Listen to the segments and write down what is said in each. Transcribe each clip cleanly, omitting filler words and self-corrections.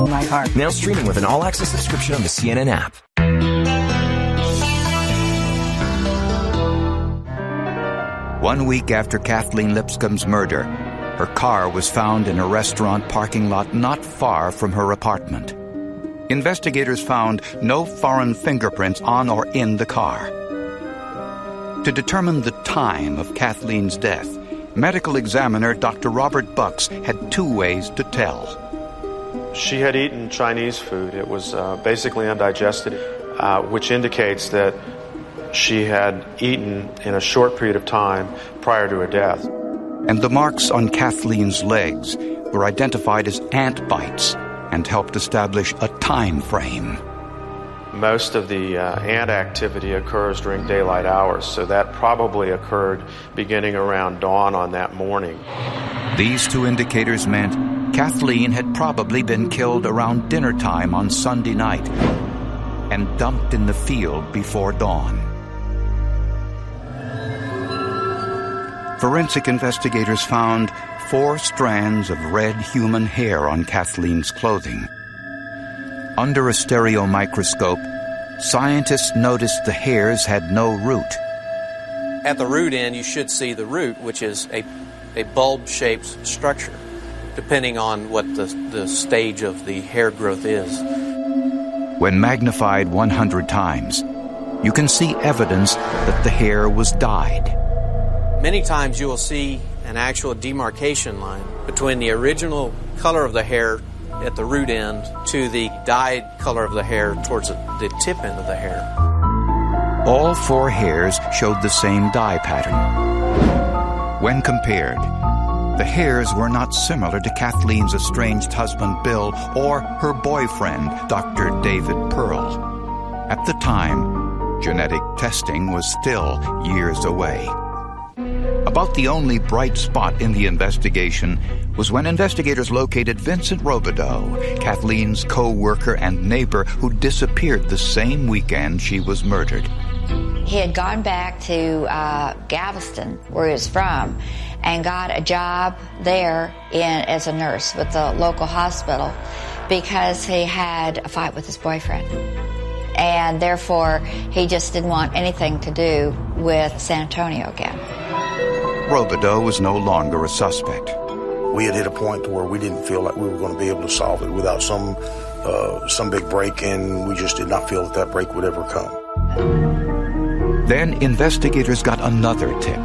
my heart. Now streaming with an all-access subscription on the CNN app. One week after Kathleen Lipscomb's murder, her car was found in a restaurant parking lot not far from her apartment. Investigators found no foreign fingerprints on or in the car. To determine the time of Kathleen's death, medical examiner Dr. Robert Bucks had two ways to tell. She had eaten Chinese food. It was basically undigested, which indicates that she had eaten in a short period of time prior to her death. And the marks on Kathleen's legs were identified as ant bites and helped establish a time frame. Most of the ant activity occurs during daylight hours, so that probably occurred beginning around dawn on that morning. These two indicators meant Kathleen had probably been killed around dinner time on Sunday night and dumped in the field before dawn. Forensic investigators found 4 strands of red human hair on Kathleen's clothing. Under a stereo microscope, scientists noticed the hairs had no root. At the root end, you should see the root, which is a bulb-shaped structure, depending on what the stage of the hair growth is. When magnified 100 times, you can see evidence that the hair was dyed. Many times you will see an actual demarcation line between the original color of the hair at the root end to the dyed color of the hair towards the tip end of the hair. All 4 hairs showed the same dye pattern. When compared, the hairs were not similar to Kathleen's estranged husband Bill or her boyfriend, Dr. David Pearl. At the time, genetic testing was still years away. About the only bright spot in the investigation was when investigators located Vincent Robideau, Kathleen's co-worker and neighbor who disappeared the same weekend she was murdered. He had gone back to Galveston, where he was from, and got a job there as a nurse with the local hospital because he had a fight with his boyfriend. And therefore, he just didn't want anything to do with San Antonio again. Robideau was no longer a suspect. We had hit a point where we didn't feel like we were going to be able to solve it without some big break, and we just did not feel that break would ever come. Then investigators got another tip.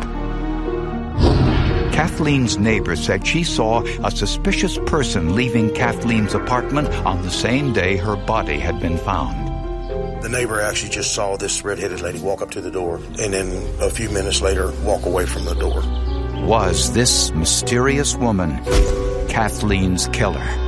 Kathleen's neighbor said she saw a suspicious person leaving Kathleen's apartment on the same day her body had been found. The neighbor actually just saw this red-headed lady walk up to the door and then a few minutes later walk away from the door. Was this mysterious woman Kathleen's killer?